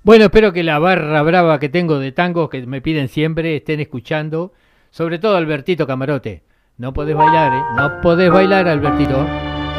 Bueno, espero que la barra brava que tengo de tangos que me piden siempre estén escuchando, sobre todo Albertito Camarote. No podés bailar, ¿eh? No podés bailar, Albertito.